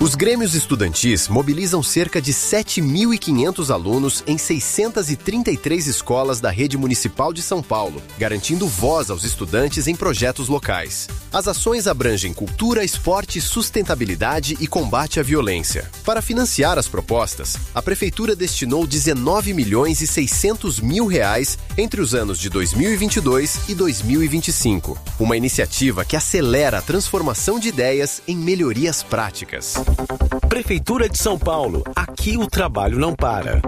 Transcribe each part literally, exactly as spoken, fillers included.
Os grêmios estudantis mobilizam cerca de sete mil e quinhentos alunos em seiscentas e trinta e três escolas da rede municipal de São Paulo, garantindo voz aos estudantes em projetos locais. As ações abrangem cultura, esporte, sustentabilidade e combate à violência. Para financiar as propostas, a Prefeitura destinou dezenove milhões e seiscentos mil reais entre os anos de dois mil e vinte e dois e dois mil e vinte e cinco. Uma iniciativa que acelera a transformação de ideias em melhorias práticas. Prefeitura de São Paulo, aqui o trabalho não para.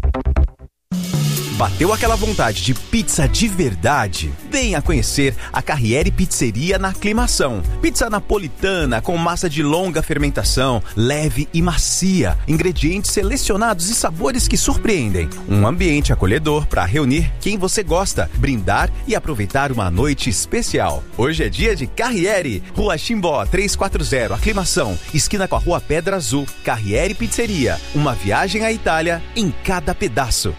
Bateu aquela vontade de pizza de verdade? Venha conhecer a Carriere Pizzeria na Aclimação. Pizza napolitana com massa de longa fermentação, leve e macia, ingredientes selecionados e sabores que surpreendem. Um ambiente acolhedor para reunir quem você gosta, brindar e aproveitar uma noite especial. Hoje é dia de Carriere, Rua Chimbó trezentos e quarenta, Aclimação, esquina com a Rua Pedra Azul. Carriere Pizzeria, uma viagem à Itália em cada pedaço.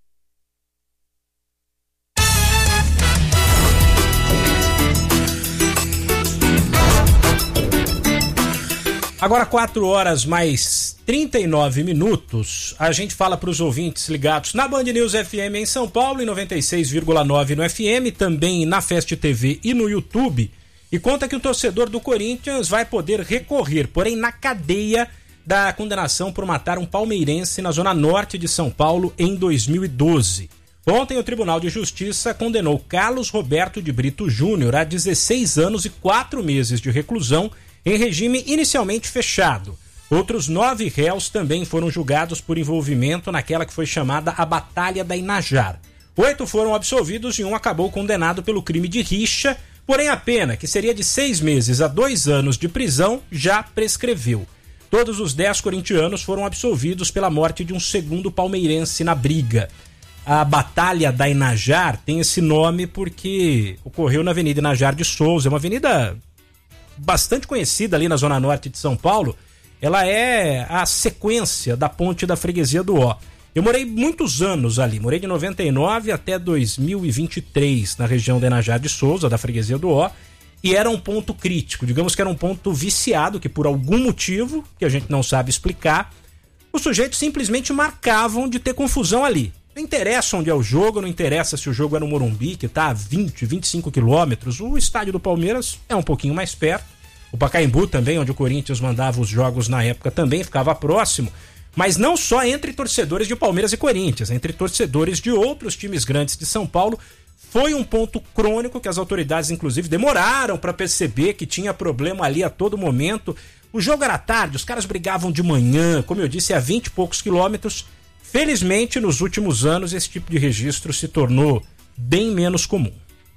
Agora quatro horas mais trinta e nove minutos, a gente fala para os ouvintes ligados na Band News F M em São Paulo, em noventa e seis vírgula nove no F M, também na Fest T V e no YouTube, e conta que o torcedor do Corinthians vai poder recorrer, porém na cadeia, da condenação por matar um palmeirense na zona norte de São Paulo em dois mil e doze. Ontem o Tribunal de Justiça condenou Carlos Roberto de Brito Júnior a dezesseis anos e quatro meses de reclusão em regime inicialmente fechado. Outros nove réus também foram julgados por envolvimento naquela que foi chamada a Batalha da Inajar. Oito foram absolvidos e um acabou condenado pelo crime de rixa, porém a pena, que seria de seis meses a dois anos de prisão, já prescreveu. Todos os dez corintianos foram absolvidos pela morte de um segundo palmeirense na briga. A Batalha da Inajar tem esse nome porque ocorreu na Avenida Inajar de Souza, uma avenida bastante conhecida ali na zona norte de São Paulo. Ela é a sequência da Ponte da Freguesia do Ó. Eu morei muitos anos ali, morei de noventa e nove até dois mil e vinte e três na região da Inajar de Souza, da Freguesia do Ó, e era um ponto crítico, digamos que era um ponto viciado, que por algum motivo, que a gente não sabe explicar, os sujeitos simplesmente marcavam de ter confusão ali. Não interessa onde é o jogo, não interessa se o jogo é no Morumbi, que está a vinte, vinte e cinco quilômetros. O estádio do Palmeiras é um pouquinho mais perto. O Pacaembu também, onde o Corinthians mandava os jogos na época, também ficava próximo. Mas não só entre torcedores de Palmeiras e Corinthians, entre torcedores de outros times grandes de São Paulo. Foi um ponto crônico que as autoridades, inclusive, demoraram para perceber que tinha problema ali a todo momento. O jogo era tarde, os caras brigavam de manhã, como eu disse, a vinte e poucos quilômetros. Felizmente, nos últimos anos, esse tipo de registro se tornou bem menos comum.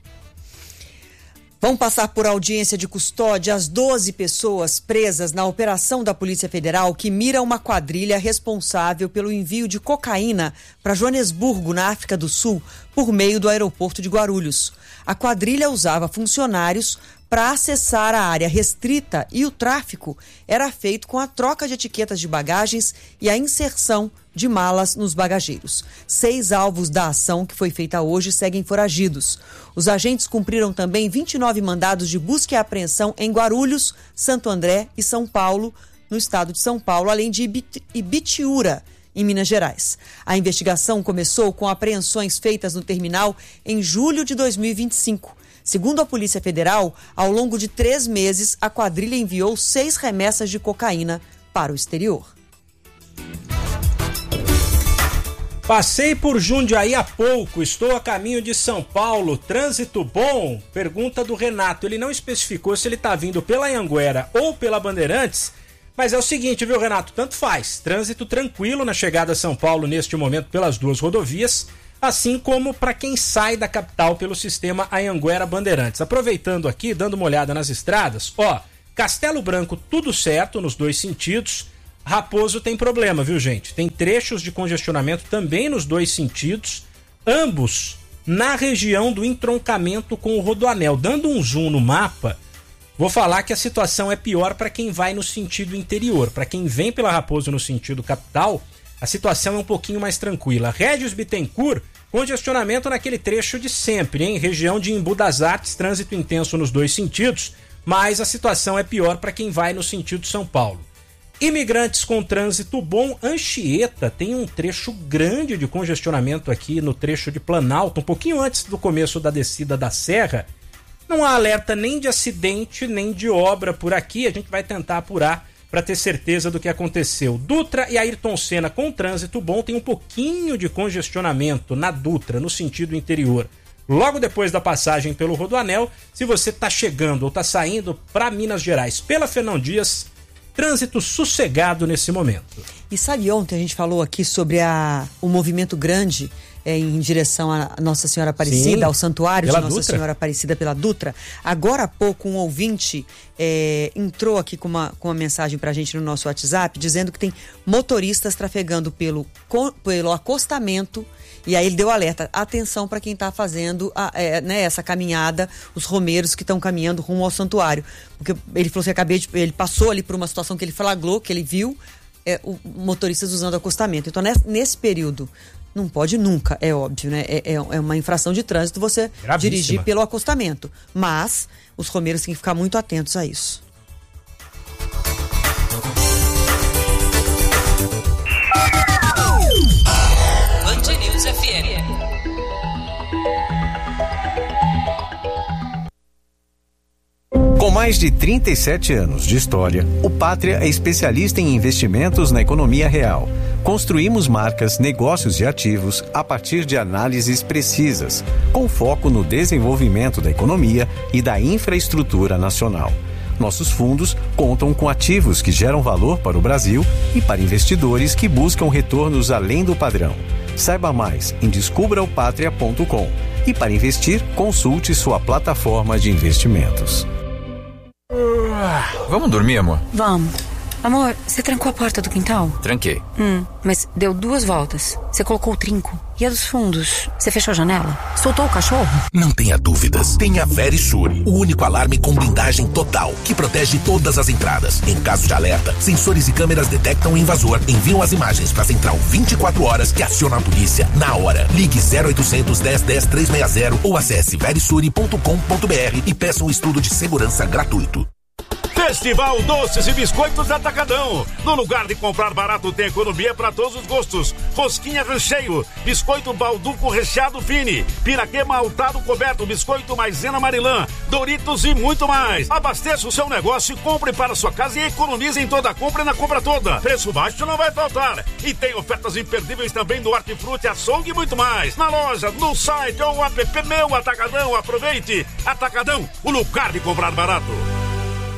Vão passar por audiência de custódia as doze pessoas presas na operação da Polícia Federal que mira uma quadrilha responsável pelo envio de cocaína para Joanesburgo, na África do Sul, por meio do aeroporto de Guarulhos. A quadrilha usava funcionários para acessar a área restrita e o tráfico era feito com a troca de etiquetas de bagagens e a inserção de malas nos bagageiros. Seis alvos da ação que foi feita hoje seguem foragidos. Os agentes cumpriram também vinte e nove mandados de busca e apreensão em Guarulhos, Santo André e São Paulo, no estado de São Paulo, além de Ibitiúra, em Minas Gerais. A investigação começou com apreensões feitas no terminal em julho de dois mil e vinte e cinco. Segundo a Polícia Federal, ao longo de três meses, a quadrilha enviou seis remessas de cocaína para o exterior. Passei por Jundiaí há pouco, estou a caminho de São Paulo, trânsito bom? Pergunta do Renato. Ele não especificou se ele está vindo pela Anhanguera ou pela Bandeirantes, mas é o seguinte, viu, Renato? Tanto faz. Trânsito tranquilo na chegada a São Paulo neste momento pelas duas rodovias, assim como para quem sai da capital pelo sistema Anhanguera-Bandeirantes. Aproveitando aqui, dando uma olhada nas estradas, ó, Castelo Branco tudo certo nos dois sentidos. Raposo tem problema, viu, gente? Tem trechos de congestionamento também nos dois sentidos, ambos na região do entroncamento com o Rodoanel. Dando um zoom no mapa, vou falar que a situação é pior para quem vai no sentido interior. Para quem vem pela Raposo no sentido capital, a situação é um pouquinho mais tranquila. Régis Bittencourt, congestionamento naquele trecho de sempre, hein? Região de Embu das Artes, trânsito intenso nos dois sentidos, mas a situação é pior para quem vai no sentido São Paulo. Imigrantes com trânsito bom. Anchieta tem um trecho grande de congestionamento aqui no trecho de Planalto, um pouquinho antes do começo da descida da serra. Não há alerta nem de acidente, nem de obra por aqui. A gente vai tentar apurar para ter certeza do que aconteceu. Dutra e Ayrton Senna com trânsito bom, tem um pouquinho de congestionamento na Dutra, no sentido interior. Logo depois da passagem pelo Rodoanel, se você está chegando ou está saindo para Minas Gerais pela Fernão Dias, trânsito sossegado nesse momento. E sabe, ontem a gente falou aqui sobre a, o movimento grande é, em direção a Nossa Senhora Aparecida, Sim, ao Santuário de Nossa Dutra. Senhora Aparecida pela Dutra. Agora há pouco um ouvinte é, entrou aqui com uma, com uma mensagem pra gente no nosso WhatsApp, dizendo que tem motoristas trafegando pelo, pelo acostamento. E aí ele deu alerta, atenção para quem está fazendo a, é, né, essa caminhada, os romeiros que estão caminhando rumo ao santuário. Porque ele falou que acabei de, ele passou ali por uma situação que ele flagrou, que ele viu é, o, motoristas usando acostamento. Então nesse, nesse período, não pode nunca, é óbvio, né? É, é, é uma infração de trânsito você Gravíssima. dirigir pelo acostamento. Mas os romeiros têm que ficar muito atentos a isso. F M. Com mais de trinta e sete anos de história, o Pátria é especialista em investimentos na economia real. Construímos marcas, negócios e ativos a partir de análises precisas, com foco no desenvolvimento da economia e da infraestrutura nacional. Nossos fundos contam com ativos que geram valor para o Brasil e para investidores que buscam retornos além do padrão. Saiba mais em descubra o patria ponto com e para investir, consulte sua plataforma de investimentos. Vamos dormir, amor? Vamos. Amor, você trancou a porta do quintal? Tranquei. Hum, mas deu duas voltas. Você colocou o trinco. E a dos fundos? Você fechou a janela? Soltou o cachorro? Não tenha dúvidas. Tem a Verisure, o único alarme com blindagem total, que protege todas as entradas. Em caso de alerta, sensores e câmeras detectam o invasor, enviam as imagens para a central vinte e quatro horas que aciona a polícia na hora. Ligue zero oitocentos, dez, dez, trezentos e sessenta ou acesse verisure ponto com ponto b r e peça um estudo de segurança gratuito. Festival Doces e Biscoitos Atacadão. No lugar de comprar barato, tem economia para todos os gostos. Rosquinha recheio, biscoito balduco recheado fine, piraquê maltado coberto, biscoito maisena marilã, Doritos e muito mais. Abasteça o seu negócio e compre para sua casa e economize em toda a compra e na compra toda. Preço baixo não vai faltar. E tem ofertas imperdíveis também do Hortifruti, açougue e muito mais. Na loja, no site ou app Meu Atacadão. Aproveite. Atacadão, o lugar de comprar barato.